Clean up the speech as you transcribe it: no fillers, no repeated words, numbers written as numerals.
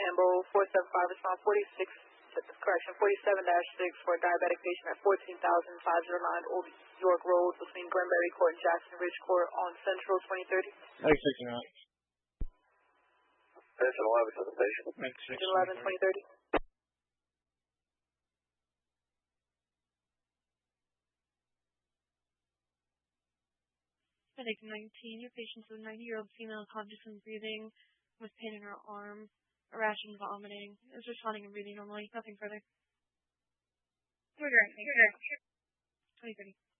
Ambo 475, respond 47-6 for a diabetic patient at 14,509 Old York Road between Glenberry Court and Jackson Ridge Court on Central 2030. Thanks, taking out. Station 11 to the station. 11, 2030. Medic 19, your patient's a 90-year-old female conscious and breathing with pain in her arm, a rash and vomiting. Is responding and breathing normally. Nothing further. 2030.